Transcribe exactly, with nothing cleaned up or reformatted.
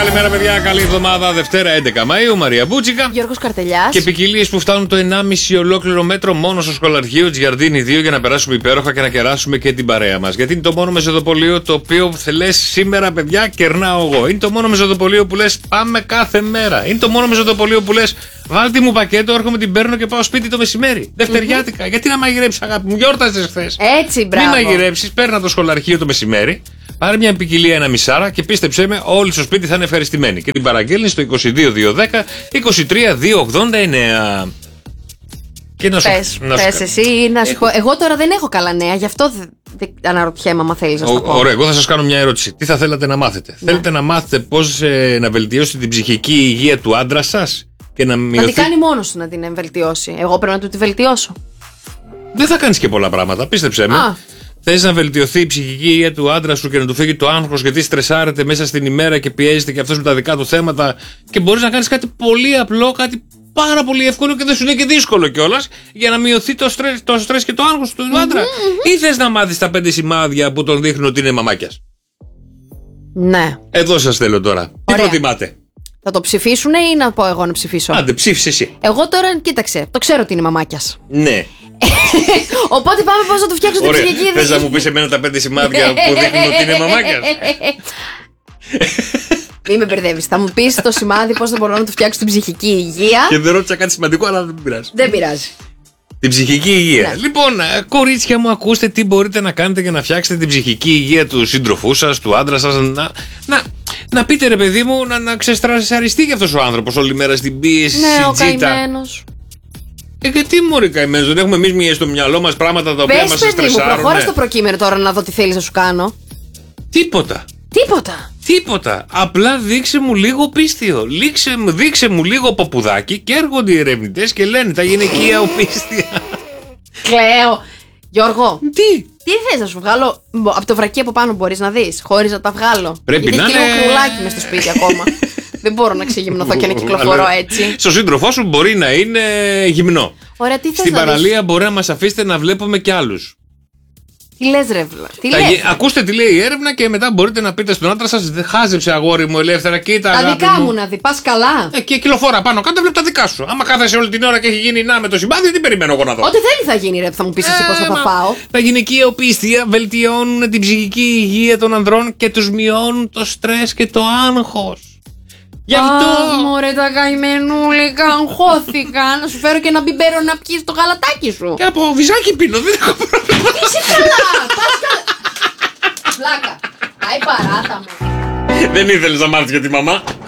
καλημέρα, παιδιά. Καλή εβδομάδα. Δευτέρα έντεκα Μαΐου. Μαρία Μπούτσικα. Γιώργος Καρτελιάς. Και ποικιλίες που φτάνουν το ενάμιση ολόκληρο μέτρο μόνο στο σχολαρχείο Τζιαρντίνι δύο για να περάσουμε υπέροχα και να κεράσουμε και την παρέα μας. Γιατί είναι το μόνο μεζοδοπολείο το οποίο λες σήμερα, παιδιά, κερνάω εγώ. Είναι το μόνο μεζοδοπολείο που λες πάμε κάθε μέρα. Είναι το μόνο μεζοδοπολείο που λες βάλτε μου πακέτο, έρχομαι την παίρνω και πάω σπίτι το μεσημέρι. Δευτεριάτικα. Mm-hmm. Γιατί να μαγειρέψεις, αγάπη μου, γιόρτασες χθες. Έτσι, μπράβο. Μην μαγειρέψεις, παίρνα το σχολαρχείο το μεσημέρι. Πάρε μια ποικιλία ένα μισάρα και πίστεψέ με, όλοι στο σπίτι θα είναι ευχαριστημένοι. Και την παραγγέλνει στο είκοσι δύο δύο δέκα είκοσι τρία δύο ογδόντα εννέα. Και να σου πες, να πες σου... εσύ, να σου έχω... πω. Εγώ τώρα δεν έχω καλά νέα, γι' αυτό δεν δε αναρωτιέμαι άμα θέλεις να σου πω. Ωραία, εγώ θα σας κάνω μια ερώτηση. Τι θα θέλατε να μάθετε? Ναι. Θέλετε να μάθετε πώς ε, να βελτιώσετε την ψυχική υγεία του άντρα σας και να μειωθεί... Θα την κάνει μόνος του να την βελτιώσει. Εγώ πρέπει να του τη βελτιώσω. Δεν θα κάνεις και πολλά πράγματα, πίστεψέ με. Α. Θες να βελτιωθεί η ψυχική υγεία του άντρα σου και να του φύγει το άγχος γιατί στρεσάρεται μέσα στην ημέρα και πιέζεται και αυτός με τα δικά του θέματα και μπορείς να κάνεις κάτι πολύ απλό, κάτι πάρα πολύ εύκολο και δεν σου είναι και δύσκολο κιόλας για να μειωθεί το στρες, το στρες και το άγχος του άντρα. Mm-hmm. Ή θες να μάθεις τα πέντε σημάδια που τον δείχνουν ότι είναι μαμάκιας? Ναι. Εδώ σας θέλω τώρα. Ωραία. Τι προτιμάτε? Θα το ψηφίσουνε ή να πω εγώ να ψηφίσω? Άντε, ψήφισε εσύ. Εγώ τώρα, κοίταξε, το ξέρω ότι είναι μαμάκιας. Ναι. Οπότε πάμε πώς θα του φτιάξω την ψυχική υγεία. Θες να μου πεις εμένα τα πέντε σημάδια που δείχνουν ότι είναι μαμάκιας? Μην με μπερδεύεις. Θα μου πεις το σημάδι πώς θα μπορώ να του φτιάξω την ψυχική υγεία. Και δεν ρώτησα κάτι σημαντικό, αλλά δεν πειράζει. Δεν πειράζει. Την ψυχική υγεία. Ναι. Λοιπόν, κορίτσια μου, ακούστε τι μπορείτε να κάνετε για να φτιάξετε την ψυχική υγεία του σύντροφού σας, του άντρα σας. Να, να, να πείτε, ρε παιδί μου, να, να ξεστρασαριστεί κι αυτός ο άνθρωπος όλη μέρα στην πίεση. Ναι, ο καημένος. Ε, γιατί μωρή καημένος, δεν έχουμε εμείς μία στο μυαλό μας πράγματα τα οποία μας στρεσάρουν. Πες, παιδί μου, προχώρα στο προκείμενο τώρα να δω τι θέλεις να σου κάνω. Τίποτα. Τίποτα. Τίποτα. Απλά δείξε μου λίγο πίστιο. Δείξε, δείξε μου λίγο παπουδάκι και έρχονται οι ερευνητές και λένε τα γυναικεία οπίστια. Κλαίω. Γιώργο. Τι? Τι θες να σου βγάλω? Από το βρακί από πάνω μπορείς να δεις, χωρίς να τα βγάλω? Πρέπει γιατί να είναι. Γιατί έχω κρουλάκι μες στο σπίτι ακόμα. Δεν μπορώ να ξεγυμνοθώ και να κυκλοφορώ έτσι. Στο σύντροφό σου μπορεί να είναι γυμνό. Ωραία, τι θες Στην να παραλία δεις? μπορεί να μας αφήσετε να βλέπουμε κι άλλους. Τι λες, ρε βλα? Τι Τα, λες? ακούστε τι λέει η έρευνα και μετά μπορείτε να πείτε στον άντρα σας χάζεψε αγόρι μου ελεύθερα, κοίτα. Τα δικά μου να δει, πας καλά. Ε, και κυκλοφορά πάνω κάτω, βλέπει τα δικά σου. Άμα κάθεσαι όλη την ώρα και έχει γίνει να με το συμπάδι, τι περιμένω εγώ να δω? Ό,τι θέλει θα γίνει, ρε, θα μου πεις εσύ πώς θα τα φάω. Τα γυναικεία οπίστια βελτιώνουν την ψυχική υγεία των ανδρών και τους μειώνουν το στρες και το άγχος. Γι' αυτό. Αχ, μωρέ τα καημενούλικα, αγχώθηκα. Να σου φέρω και ένα μπιμπέρο να πιεις το γαλατάκι σου. Και από βυζάκι πίνω, δεν έχω πρόβλημα. Είσαι καλά, πας καλά. Βλάκα, πάει παράτα μου. Δεν ήθελες να μάθεις για τη μαμά.